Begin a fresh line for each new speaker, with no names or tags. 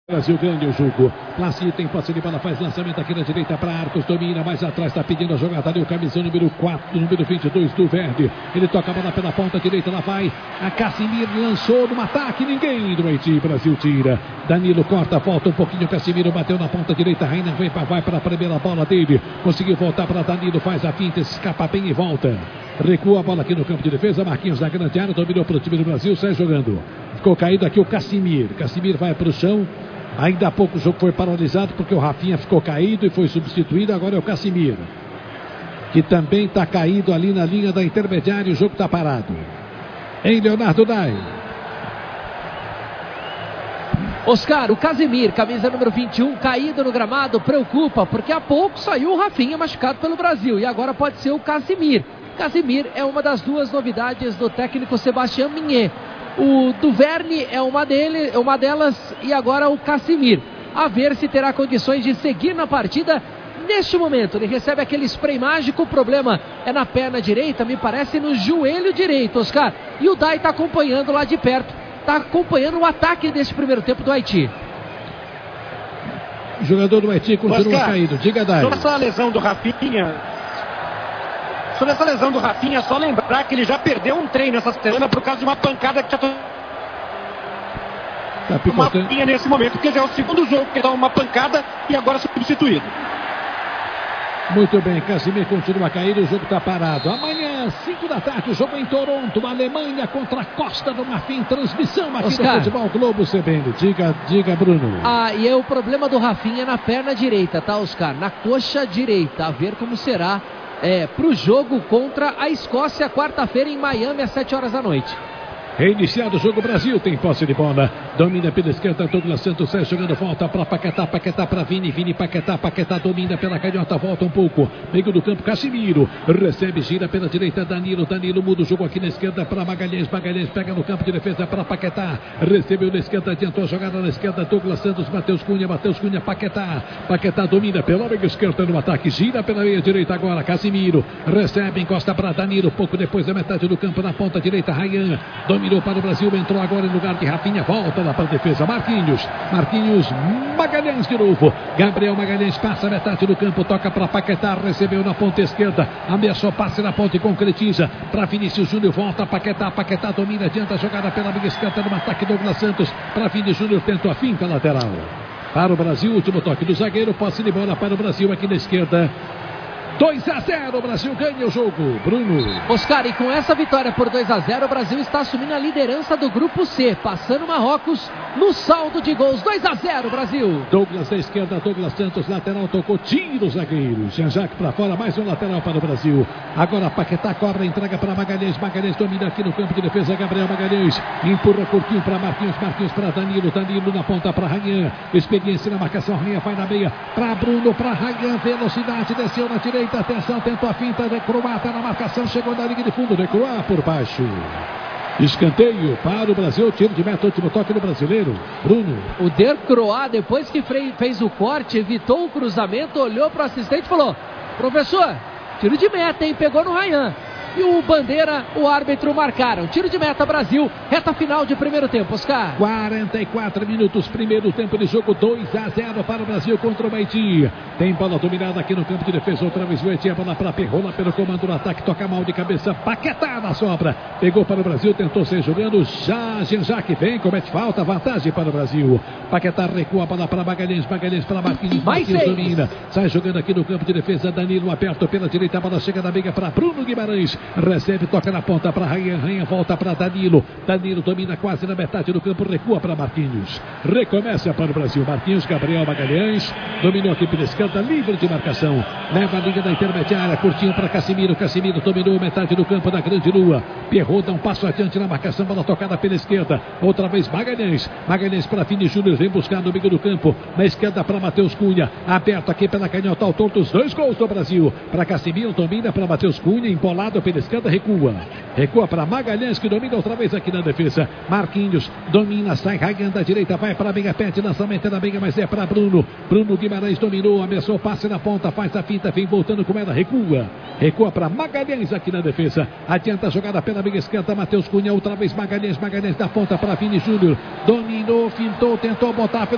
Brasil ganha o jogo. Placido tem posse de bola, faz lançamento aqui na direita para Arcos, domina mais atrás, está pedindo a jogada ali o camisão número 4, número 22 do Verde. Ele toca a bola pela ponta direita, lá vai a Casimiro, lançou no ataque, ninguém do Haiti, Brasil tira. Danilo corta, volta um pouquinho, Casimiro bateu na ponta direita, Reina vai para a primeira bola dele, conseguiu voltar para Danilo, faz a finta, escapa bem e volta. Recua a bola aqui no campo de defesa, Marquinhos na grande área, dominou para o time do Brasil, sai jogando. Ficou caído aqui o Casimiro, Casimiro vai para o chão. Ainda há pouco o jogo foi paralisado porque o Rafinha ficou caído e foi substituído. Agora é o Casimiro, que também está caído ali na linha da intermediária. O jogo está parado. Em Leonardo Dai.
Oscar, o Casimiro, camisa número 21, caído no gramado, preocupa, porque há pouco saiu o Rafinha machucado pelo Brasil. E agora pode ser o Casimiro. Casimiro é uma das duas novidades do técnico Sebastião Mignet. O Duverne é uma delas e agora o Casimiro. A ver se terá condições de seguir na partida. Neste momento, ele recebe aquele spray mágico. O problema é na perna direita, me parece no joelho direito, Oscar. E o Dai está acompanhando lá de perto. Está acompanhando o ataque desse primeiro tempo do Haiti.
O jogador do Haiti continua
Oscar,
caído. Diga, Dai.
Sobre essa lesão do Rafinha, só lembrar que ele já perdeu um treino essa semana por causa de uma pancada que já uma Rafinha nesse momento, porque já é o segundo jogo que ele dá uma pancada e agora substituído.
Muito bem, Casimiro continua caído, o jogo está parado. Amanhã, 5 da tarde, o jogo em Toronto, Alemanha contra a Costa do Marfim, transmissão aqui
Oscar,
no Futebol Globo CBN. Diga, Bruno.
E é o problema do Rafinha na perna direita, tá, Oscar? Na coxa direita, a ver como será para o jogo contra a Escócia, quarta-feira em Miami, às 7 horas da noite.
Reiniciado o jogo, Brasil tem posse de bola, domina pela esquerda, Douglas Santos sai jogando, volta para Paquetá, Paquetá para Vini, Paquetá, Paquetá domina pela canhota, volta um pouco, meio do campo, Casimiro, recebe, gira pela direita, Danilo muda o jogo aqui na esquerda para Magalhães pega no campo de defesa para Paquetá, recebeu na esquerda, adiantou a jogada na esquerda, Douglas Santos, Matheus Cunha, Paquetá domina pela meia esquerda no ataque, gira pela meia direita agora, Casimiro, recebe, encosta para Danilo, pouco depois da metade do campo, na ponta direita, Ryan, dominou para o Brasil, entrou agora em lugar de Rafinha, volta lá para a defesa, Marquinhos, Magalhães de novo, Gabriel Magalhães passa a metade do campo, toca para Paquetá, recebeu na ponta esquerda, ameaçou passe na ponta e concretiza, para Vinícius Júnior, volta Paquetá domina, adianta a jogada pela meia esquerda no ataque, Douglas Santos, para Vinícius Júnior, tenta a finta lateral, para o Brasil, último toque do zagueiro, posse de bola para o Brasil aqui na esquerda. 2-0, o Brasil ganha o jogo, Bruno.
Oscar, e com essa vitória por 2-0, o Brasil está assumindo a liderança do grupo C, passando Marrocos no saldo de gols. 2-0, Brasil.
Douglas da esquerda, Douglas Santos, lateral, tocou, tira o zagueiro. Jean-Jacques para fora, mais um lateral para o Brasil. Agora Paquetá cobra, entrega para Magalhães domina aqui no campo de defesa, Gabriel Magalhães, empurra curtinho para Marquinhos para Danilo na ponta para Ryan, experiência na marcação, Ryan vai na meia, para Bruno, para Ryan, velocidade, desceu na direita, atenção, tentou a finta, De Croix na marcação, chegou na linha de fundo, De Croix por baixo. Escanteio para o Brasil, tiro de meta, último toque do brasileiro, Bruno.
O De Croix, depois que fez o corte, evitou o cruzamento, olhou para o assistente e falou: professor, tiro de meta, hein? Pegou no Ryan. E o Bandeira, o árbitro marcaram. Tiro de meta, Brasil, reta final de primeiro tempo, Oscar.
44 minutos, primeiro tempo de jogo, 2-0 para o Brasil contra o Haiti. Tem bola dominada aqui no campo de defesa, outra vez o Haiti, a bola para Perrola pelo comando do ataque, toca mal de cabeça, Paquetá na sobra. Pegou para o Brasil, tentou ser jogando, já Jean-Jacques vem, comete falta, vantagem para o Brasil. Paquetá recua a bola para Magalhães para Marquinhos, Marquinhos domina, sai jogando aqui no campo de defesa, Danilo aperto pela direita, a bola chega na briga para Bruno Guimarães. Recebe, toca na ponta para Ryan, volta para Danilo domina quase na metade do campo, recua para Marquinhos, recomeça para o Brasil, Marquinhos, Gabriel Magalhães, dominou aqui pela esquerda, livre de marcação, leva a linha da intermediária, curtinho para Casimiro dominou metade do campo da grande lua, Pierrot dá um passo adiante na marcação, bola tocada pela esquerda, outra vez Magalhães para Vini Júnior, vem buscar no meio do campo, na esquerda para Matheus Cunha, aberto aqui pela canhota ao torto, os 2 gols do Brasil, para Casimiro, domina para Matheus Cunha, empolado pela esquerda, recua para Magalhães, que domina outra vez aqui na defesa, Marquinhos domina, sai Ryan da direita, vai para a meia, pede lançamento na meia, mas é para Bruno Guimarães dominou, ameaçou, passe na ponta, faz a finta, vem voltando com ela, recua para Magalhães aqui na defesa, adianta a jogada pela meia esquerda, Matheus Cunha, outra vez Magalhães da ponta para Vini Júnior, dominou, fintou, tentou botar